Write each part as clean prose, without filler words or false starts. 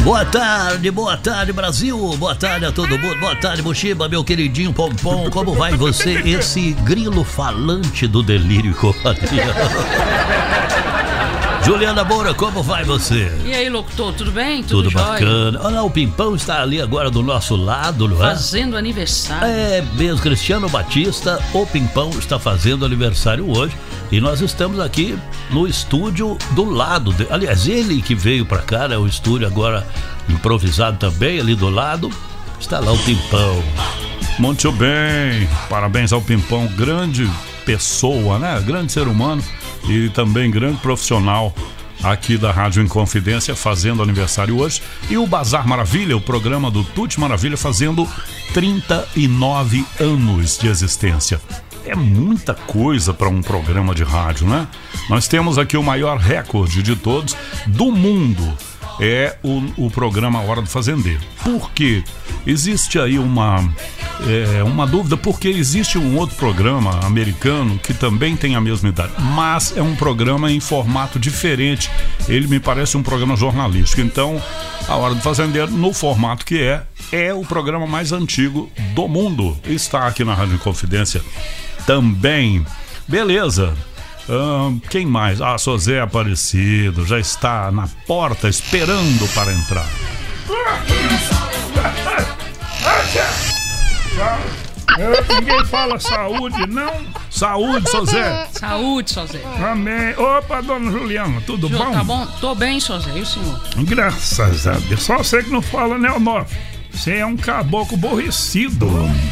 Boa tarde Brasil, boa tarde a todo mundo, boa tarde Mochiba, meu queridinho Pompom, como vai você, esse grilo falante do delírio e companhia? Juliana Moura, como vai você? E aí, locutor, tudo bem? Tudo bacana. Olha lá, o Pimpão está ali agora do nosso lado, não é? Fazendo aniversário. É mesmo, Cristiano Batista, o Pimpão está fazendo aniversário hoje e nós estamos aqui no estúdio do lado dele. Aliás, ele que veio pra cá, né? O estúdio agora improvisado também, ali do lado, está lá o Pimpão. Muito bem, parabéns ao Pimpão, grande pessoa, né? Grande ser humano e também grande profissional aqui da Rádio Inconfidência, fazendo aniversário hoje. E o Bazar Maravilha, o programa do Tuti Maravilha, fazendo 39 anos de existência. É muita coisa para um programa de rádio, né? Nós temos aqui o maior recorde de todos do mundo. É o programa Hora do Fazendeiro. Por quê? Existe aí uma dúvida, porque existe um outro programa americano que também tem a mesma idade, mas é um programa em formato diferente. Ele me parece um programa jornalístico. Então, a Hora do Fazendeiro, no formato que é o programa mais antigo do mundo. Está aqui na Rádio Confidência também. Beleza. Quem mais? Seu Zé Aparecido já está na porta esperando para entrar. Ninguém fala saúde, não? Saúde, seu Zé. Saúde, seu Zé. Amém. Opa, dona Juliana, tudo bom? Tá bom? Tô bem, seu Zé. E o senhor? Graças a Deus. Só você que não fala, né, Onofre? Você é um caboclo aborrecido.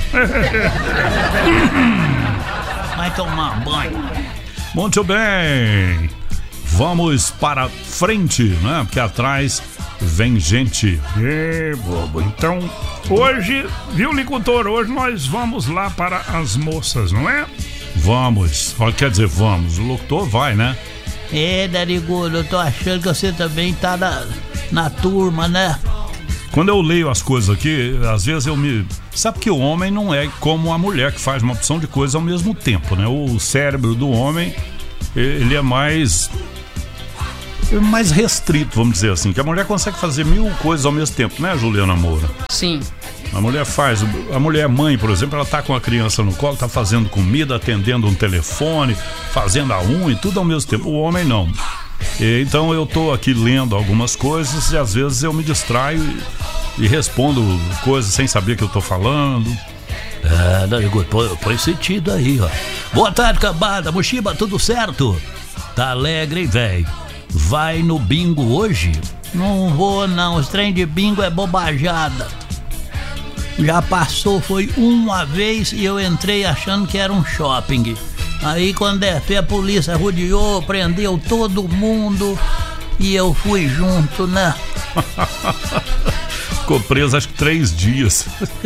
Vai tomar banho. Muito bem, vamos para frente, né? Porque atrás vem gente. Bobo. Então, hoje, viu, Licultor? Hoje nós vamos lá para as moças, não é? Vamos, quer dizer, vamos. O locutor vai, né? Narigudo, eu tô achando que você também tá na turma, né? Quando eu leio as coisas aqui, às vezes eu me... Sabe que o homem não é como a mulher que faz uma opção de coisas ao mesmo tempo, né? O cérebro do homem, ele é mais restrito, vamos dizer assim. Que a mulher consegue fazer 1000 coisas ao mesmo tempo, né, Juliana Moura? Sim. A mulher mãe, por exemplo, ela tá com a criança no colo, tá fazendo comida, atendendo um telefone, fazendo a unha, tudo ao mesmo tempo. O homem não. Então eu tô aqui lendo algumas coisas e às vezes eu me distraio e respondo coisas sem saber que eu tô falando. Põe sentido aí, ó. Boa tarde, cambada. Mochiba, tudo certo? Tá alegre, hein, velho? Vai no bingo hoje? Não vou, não. Os trem de bingo é bobajada. Já passou, foi uma vez e eu entrei achando que era um shopping. Aí quando a polícia rodeou, prendeu todo mundo e eu fui junto, né? Ficou preso acho que 3 dias.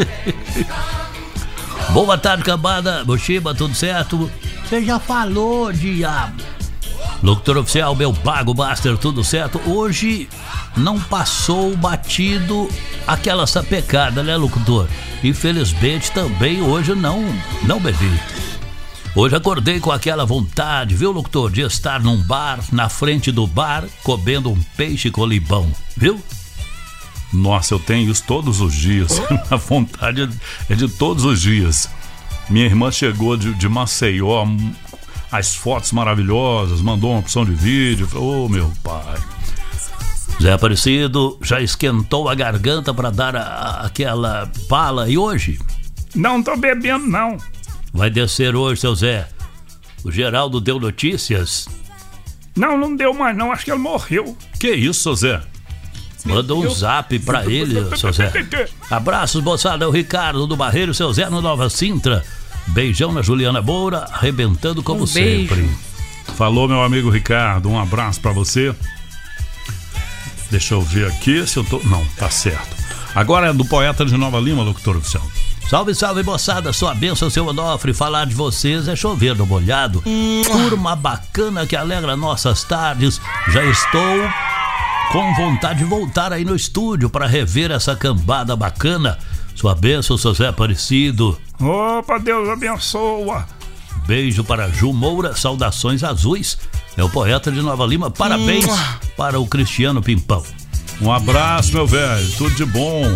Boa tarde, cambada. Mochiba, tudo certo? Você já falou, diabo. Locutor oficial, meu Bago Buster, tudo certo? Hoje não passou batido aquela sapecada, né, locutor? Infelizmente também hoje não bebi. Hoje acordei com aquela vontade, viu, locutor, de estar num bar, na frente do bar, comendo um peixe com limão, viu? Nossa, eu tenho isso todos os dias. A vontade é de todos os dias. Minha irmã chegou de Maceió, as fotos maravilhosas, mandou uma opção de vídeo. Ô, meu pai. Zé Aparecido já esquentou a garganta para dar aquela pala e hoje? Não tô bebendo, não. Vai descer hoje, seu Zé. O Geraldo deu notícias? Não deu mais não, acho que ele morreu. Que isso, seu Zé? Manda um zap pra ele, seu Zé. Abraços, moçada, é o Ricardo do Barreiro, seu Zé no Nova Sintra. Beijão na Juliana Moura, arrebentando como sempre. Falou, meu amigo Ricardo, um abraço pra você. Deixa eu ver aqui se eu tô... Não, tá certo. Agora é do Poeta de Nova Lima, locutor oficial. Salve, salve, moçada, sua bênção, seu Onofre. Falar de vocês é chover no molhado. Turma bacana que alegra nossas tardes. Já estou com vontade de voltar aí no estúdio para rever essa cambada bacana. Sua bênção, seu Zé Aparecido. Opa, Deus abençoa. Beijo para Ju Moura, saudações azuis. É o Poeta de Nova Lima, parabéns para o Cristiano Pimpão. Um abraço, meu velho. Tudo de bom.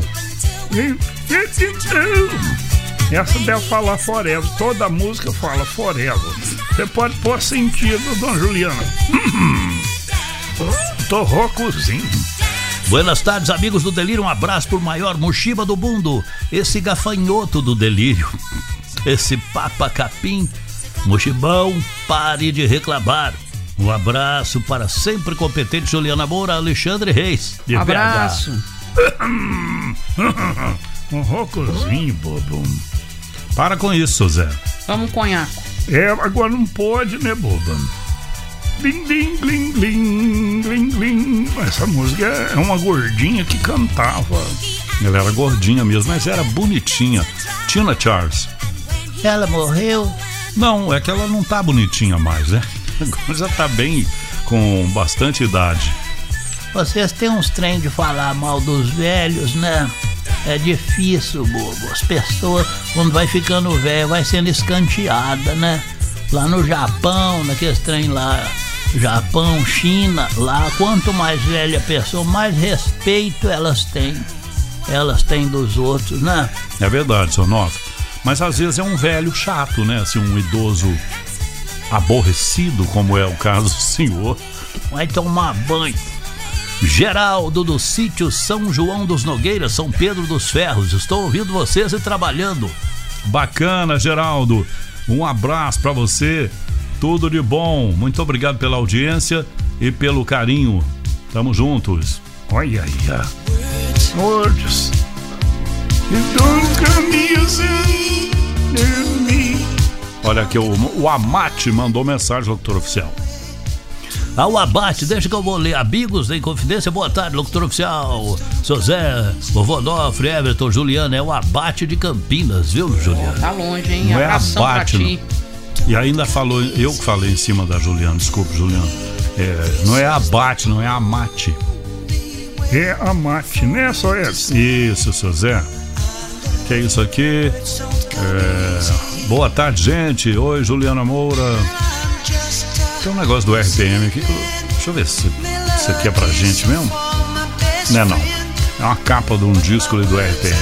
Essa deve falar forever. Toda música fala forever. Você pode pôr sentido, dona Juliana. Tô roucozinho. Buenas tardes, amigos do Delírio. Um abraço pro maior mochiba do mundo. Esse gafanhoto do Delírio. Esse Papa Capim. Mochibão, pare de reclamar. Um abraço para sempre competente Juliana Moura, Alexandre Reis. De Abraço. Um roucozinho, bobo. Para com isso, Zé. Vamos conhaco. Agora não pode, né, boba? Blim, blim, blim, blim, blim, blim. Essa música é uma gordinha que cantava. Ela era gordinha mesmo, mas era bonitinha. Tina Charles. Ela morreu? Não, é que ela não tá bonitinha mais, né? Agora já tá bem, com bastante idade. Vocês têm uns trem de falar mal dos velhos, né? É difícil, bobo. As pessoas, quando vai ficando velho, vai sendo escanteada, né? Lá no Japão, naqueles trem lá, Japão, China, lá, quanto mais velha a pessoa, mais respeito elas têm. Elas têm dos outros, né? É verdade, seu Nova. Mas às vezes é um velho chato, né? Assim, um idoso aborrecido, como é o caso do senhor. Vai tomar banho. Geraldo do sítio São João dos Nogueiras, São Pedro dos Ferros. Estou ouvindo vocês e trabalhando. Bacana, Geraldo. Um abraço pra você. Tudo de bom. Muito obrigado pela audiência e pelo carinho. Tamo juntos. Olha aí, words. You don't come using me. Olha aqui, o Amate mandou mensagem, locutor oficial. O Abate, deixa que eu vou ler. Amigos da Inconfidência, boa tarde, locutor oficial. Seu Zé, vovô Nofre, Everton, Juliana, é o Abate de Campinas, viu, Juliana? Tá longe, hein? Não é Abração Abate, pra ti. E ainda falou, eu que falei em cima da Juliana, desculpa, Juliana. Não é Abate, não é Amate. É Amate, né, só essa? Isso, seu Zé. Que é isso aqui? Boa tarde, gente. Oi, Juliana Moura. Tem um negócio do RPM aqui. Deixa eu ver se isso aqui é pra gente mesmo. Não é não. É uma capa de um disco ali do RPM.